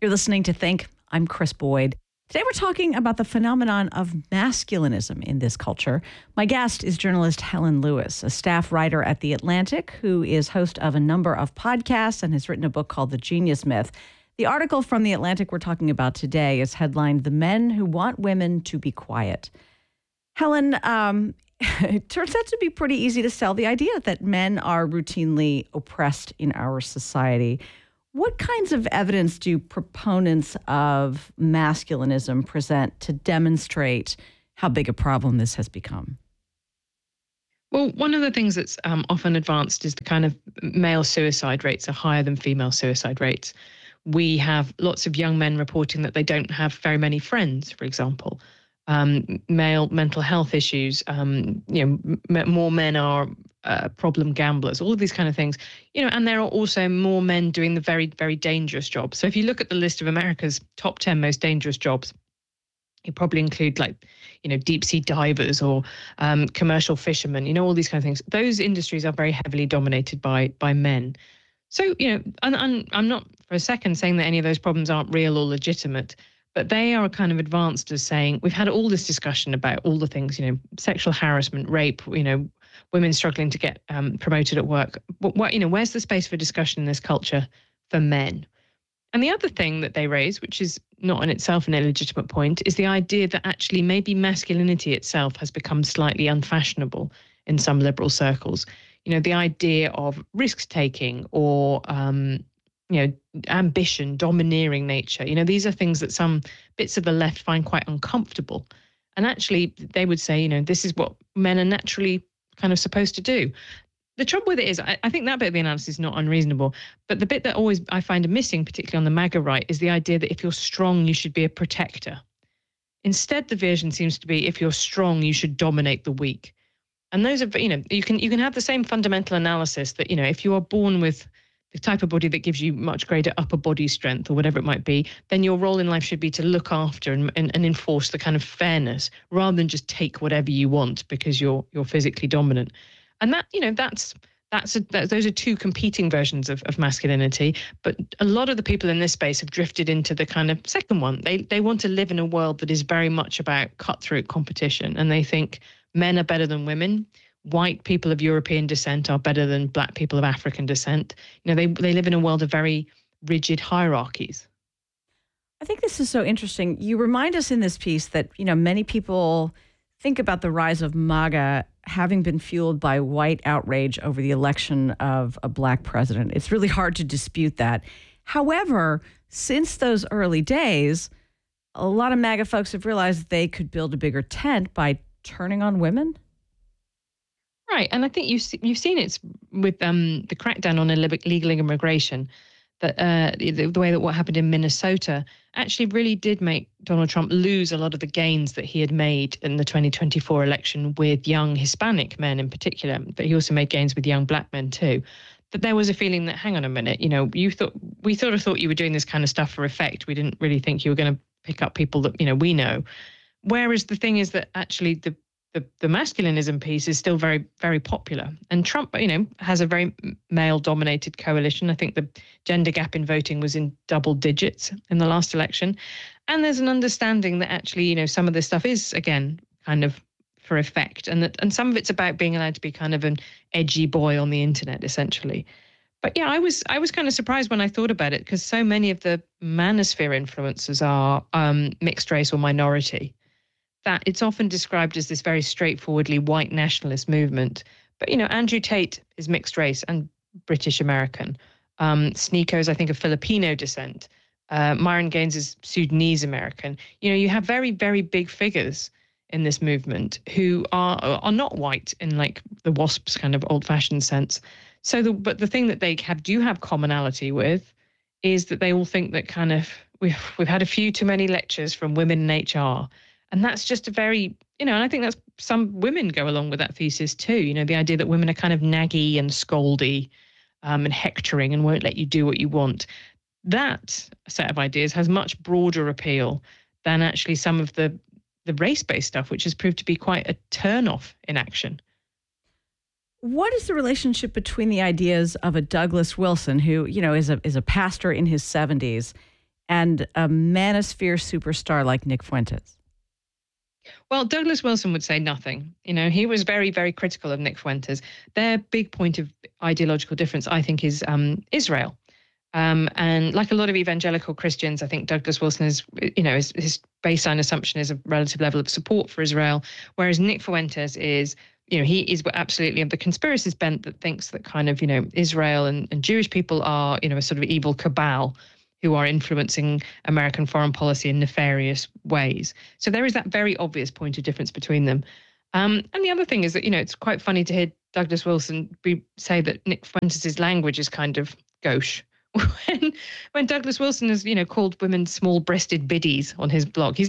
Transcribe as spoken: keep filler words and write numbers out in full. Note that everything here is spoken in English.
You're listening to Think. I'm Chris Boyd. Today we're talking about the phenomenon of masculinism in this culture. My guest is journalist Helen Lewis, a staff writer at The Atlantic, who is host of a number of podcasts and has written a book called The Genius Myth. The article from The Atlantic we're talking about today is headlined, "The Men Who Want Women to Be Quiet." Helen, um, it turns out to be pretty easy to sell the idea that men are routinely oppressed in our society. What kinds of evidence do proponents of masculinism present to demonstrate how big a problem this has become? Well, one of the things that's um, often advanced is the kind of male suicide rates are higher than female suicide rates. We have lots of young men reporting that they don't have very many friends, for example. Um, male mental health issues, um, you know, m- more men are uh, problem gamblers, all of these kind of things, you know, and there are also more men doing the very, very dangerous jobs. So if you look at the list of America's top ten most dangerous jobs, you probably include like, you know, deep sea divers or um, commercial fishermen, you know, all these kind of things. Those industries are very heavily dominated by by men. So, you know, and, and I'm not for a second saying that any of those problems aren't real or legitimate, but they are kind of advanced as saying, we've had all this discussion about all the things, you know, sexual harassment, rape, you know, women struggling to get um, promoted at work. What, what, you know, where's the space for discussion in this culture for men? And the other thing that they raise, which is not in itself an illegitimate point, is the idea that actually maybe masculinity itself has become slightly unfashionable in some liberal circles. You know, the idea of risk-taking or, um, you know, ambition, domineering nature. You know, these are things that some bits of the left find quite uncomfortable. And actually, they would say, you know, this is what men are naturally kind of supposed to do. The trouble with it is, I, I think that bit of the analysis is not unreasonable. But the bit that always I find missing, particularly on the MAGA right, is the idea that if you're strong, you should be a protector. Instead, the vision seems to be if you're strong, you should dominate the weak. And those are, you know, you can you can have the same fundamental analysis that, you know, if you are born with the type of body that gives you much greater upper body strength or whatever it might be, then your role in life should be to look after and, and, and enforce the kind of fairness rather than just take whatever you want because you're you're physically dominant. And that, you know, that's that's a, that, those are two competing versions of, of masculinity. But a lot of the people in this space have drifted into the kind of second one. They they want to live in a world that is very much about cutthroat competition, and they think men are better than women. White people of European descent are better than black people of African descent. You know, they they live in a world of very rigid hierarchies. I think this is so interesting. You remind us in this piece that, you know, many people think about the rise of MAGA having been fueled by white outrage over the election of a black president. It's really hard to dispute that. However, since those early days, a lot of MAGA folks have realized they could build a bigger tent by turning on women. Right, and I think you've you've seen it with um, the crackdown on illegal immigration. That uh, the, the way that what happened in Minnesota actually really did make Donald Trump lose a lot of the gains that he had made in the twenty twenty-four election with young Hispanic men in particular. But he also made gains with young black men too. That there was a feeling that, hang on a minute, you know, you thought we sort of thought you were doing this kind of stuff for effect. We didn't really think you were going to pick up people that, you know, we know. Whereas the thing is that actually the The, the masculinism piece is still very, very popular. And Trump, you know, has a very male-dominated coalition. I think the gender gap in voting was in double digits in the last election. And there's an understanding that actually, you know, some of this stuff is, again, kind of for effect. And that, and some of it's about being allowed to be kind of an edgy boy on the internet, essentially. But yeah, I was I was kind of surprised when I thought about it because so many of the manosphere influencers are um, mixed race or minority. That it's often described as this very straightforwardly white nationalist movement. But, you know, Andrew Tate is mixed race and British American. Um, Sneeko is, I think, of Filipino descent. Uh, Myron Gaines is Sudanese American. You know, you have very, very big figures in this movement who are are not white in like the WASP's kind of old fashioned sense. So, the, but the thing that they have do have commonality with is that they all think that kind of we've we've had a few too many lectures from women in H R. And that's just a very, you know, and I think that's some women go along with that thesis too. You know, the idea that women are kind of naggy and scoldy um, and hectoring and won't let you do what you want. That set of ideas has much broader appeal than actually some of the, the race-based stuff, which has proved to be quite a turn-off in action. What is the relationship between the ideas of a Douglas Wilson, who, you know, is a is a pastor in his seventies, and a manosphere superstar like Nick Fuentes? Well, Douglas Wilson would say nothing. You know, he was very, very critical of Nick Fuentes. Their big point of ideological difference, I think, is um, Israel. Um, and like a lot of evangelical Christians, I think Douglas Wilson is, you know, his, his baseline assumption is a relative level of support for Israel, whereas Nick Fuentes is, you know, he is absolutely of the conspiracist bent that thinks that kind of, you know, Israel and, and Jewish people are, you know, a sort of evil cabal who are influencing American foreign policy in nefarious ways. So there is that very obvious point of difference between them. Um, and the other thing is that, you know, it's quite funny to hear Douglas Wilson be, say that Nick Fuentes' language is kind of gauche. When, when Douglas Wilson has, you know, called women small-breasted biddies on his blog, he's